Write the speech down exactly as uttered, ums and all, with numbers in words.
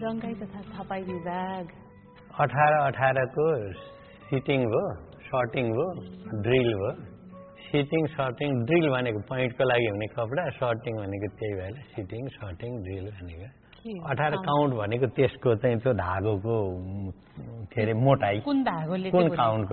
रङ्गाई तथा छपाई विभाग अठार अठार को सिटिङ भयो सर्टिङ भयो ड्रिल भयो सिटिङ सर्टिङ ड्रिल भनेको पोइन्टको लागि हुने कपडा सर्टिङ भनेको त्यही भएर सिटिङ सर्टिङ ड्रिल भनेको अठार काउन्ट भनेको त्यसको चाहिँ त्यो धागोको के अरे मोटाइ कुन धागोले कुन काउन्टको